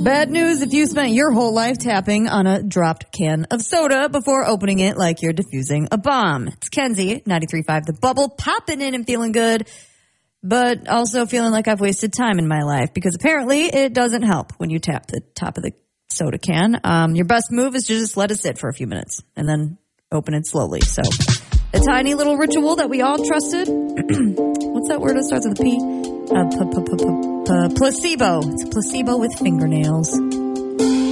Bad news if you spent your whole life tapping on a dropped can of soda before opening it like you're defusing a bomb. It's Kenzie, 93.5 The Bubble, popping in and feeling good, but also feeling like I've wasted time in my life because apparently it doesn't help when you tap the top of the soda can. Your best move is to just let it sit for a few minutes and then open it slowly. So a tiny little ritual that we all trusted. What's that word that starts with a P? Placebo. It's a placebo with fingernails.